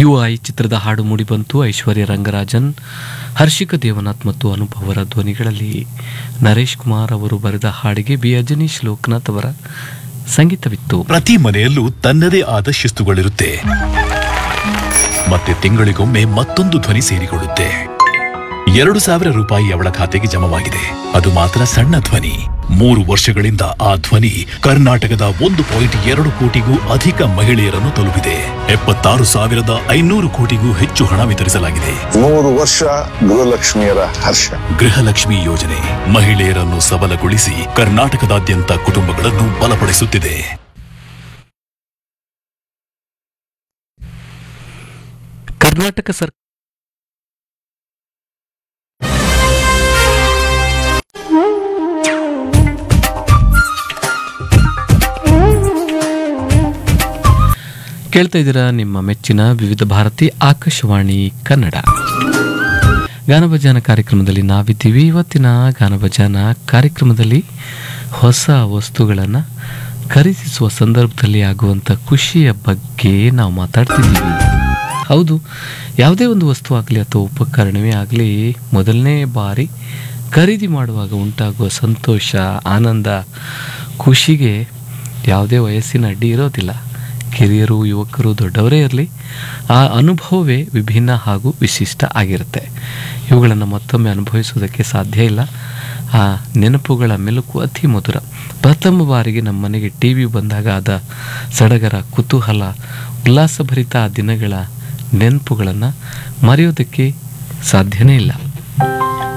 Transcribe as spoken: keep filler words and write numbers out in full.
You I ಚಿತ್ರದ ಹಾಡು ಮೂಡಿಬಂತು. ಐಶ್ವರ್ಯ ರಂಗರಾಜನ್, ಹರ್ಷಿಕ ದೇವನಾಥ್ ಮತ್ತು ಅನುಭವರ ಧ್ವನಿಗಳಲ್ಲಿ ನರೇಶ್ ಕುಮಾರ್ ಅವರು ಬರೆದ ಹಾಡಿಗೆ ಬಿ ಅಜನೀಶ್ ಲೋಕನಾಥ್ ಅವರ ಸಂಗೀತವಿತ್ತು. ಪ್ರತಿ ಮನೆಯಲ್ಲೂ ತನ್ನದೇ ಆದ ಶಿಸ್ತುಗಳಿರುತ್ತೆ, ಮತ್ತೆ ತಿಂಗಳಿಗೊಮ್ಮೆ ಮತ್ತೊಂದು ಧ್ವನಿ ಸೇರಿಕೊಳ್ಳುತ್ತೆ. ಎರಡು ಸಾವಿರ ರೂಪಾಯಿ ಅವಳ ಖಾತೆಗೆ ಜಮವಾಗಿದೆ. ಅದು ಮಾತ್ರ ಸಣ್ಣ ಧ್ವನಿ. ಮೂರು ವರ್ಷಗಳಿಂದ ಆ ಧ್ವನಿ ಕರ್ನಾಟಕದ ಒಂದು ಪಾಯಿಂಟ್ ಎರಡು ಕೋಟಿಗೂ ಅಧಿಕ ಮಹಿಳೆಯರನ್ನು ತಲುಪಿದೆ. ಎಪ್ಪತ್ತಾರು ಸಾವಿರದ ಐನೂರು ಕೋಟಿಗೂ ಹೆಚ್ಚು ಹಣ ವಿತರಿಸಲಾಗಿದೆ. ಮೂರು ವರ್ಷ ಗೃಹಲಕ್ಷ್ಮಿಯರ ಹರ್ಷ. ಗೃಹಲಕ್ಷ್ಮಿ ಯೋಜನೆ ಮಹಿಳೆಯರನ್ನು ಸಬಲಗೊಳಿಸಿ ಕರ್ನಾಟಕದಾದ್ಯಂತ ಕುಟುಂಬಗಳನ್ನು ಬಲಪಡಿಸುತ್ತಿದೆ. ಕರ್ನಾಟಕ ಸರ್ಕಾರ ಕೇಳ್ತಾ ಇದ್ದೀರಾ ನಿಮ್ಮ ಮೆಚ್ಚಿನ ವಿವಿಧ ಭಾರತಿ ಆಕಾಶವಾಣಿ ಕನ್ನಡ ಗಾನಭಜಾನ ಕಾರ್ಯಕ್ರಮದಲ್ಲಿ ನಾವಿದ್ದೀವಿ. ಇವತ್ತಿನ ಗಾನಭಜಾನ ಕಾರ್ಯಕ್ರಮದಲ್ಲಿ ಹೊಸ ವಸ್ತುಗಳನ್ನು ಖರೀದಿಸುವ ಸಂದರ್ಭದಲ್ಲಿ ಆಗುವಂಥ ಖುಷಿಯ ಬಗ್ಗೆ ನಾವು ಮಾತಾಡ್ತಿದ್ದೀವಿ. ಹೌದು, ಯಾವುದೇ ಒಂದು ವಸ್ತು ಆಗಲಿ ಅಥವಾ ಉಪಕರಣವೇ ಆಗಲಿ, ಮೊದಲನೇ ಬಾರಿ ಖರೀದಿ ಮಾಡುವಾಗ ಉಂಟಾಗುವ ಸಂತೋಷ, ಆನಂದ, ಖುಷಿಗೆ ಯಾವುದೇ ವಯಸ್ಸಿನ ಅಡ್ಡಿ ಇರೋದಿಲ್ಲ. ಕಿರಿಯರು, ಯುವಕರು, ದೊಡ್ಡವರೇ ಇರಲಿ, ಆ ಅನುಭವವೇ ವಿಭಿನ್ನ ಹಾಗೂ ವಿಶಿಷ್ಟ ಆಗಿರುತ್ತೆ. ಇವುಗಳನ್ನು ಮತ್ತೊಮ್ಮೆ ಅನುಭವಿಸುವುದಕ್ಕೆ ಸಾಧ್ಯ ಇಲ್ಲ. ಆ ನೆನಪುಗಳ ಮೆಲುಕು ಅತಿ ಮಧುರ. ಪ್ರಥಮ ಬಾರಿಗೆ ನಮ್ಮ ಮನೆಗೆ ಟಿ ವಿ ಬಂದಾಗ ಆದ ಸಡಗರ, ಕುತೂಹಲ, ಉಲ್ಲಾಸಭರಿತ ಆ ದಿನಗಳ ನೆನಪುಗಳನ್ನು ಮರೆಯೋದಕ್ಕೆ ಸಾಧ್ಯನೇ ಇಲ್ಲ.